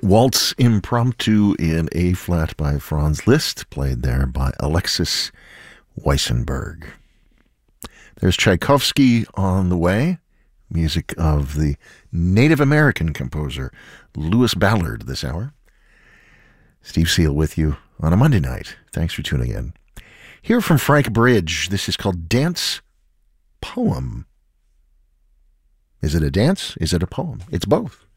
Waltz Impromptu in A flat by Franz Liszt, played there by Alexis Weissenberg. There's Tchaikovsky on the way, music of the Native American composer Lewis Ballard this hour. Steve Seal with you on a Monday night. Thanks for tuning in. Here from Frank Bridge, this is called Dance Poem. Is it a dance? Is it a poem? It's both.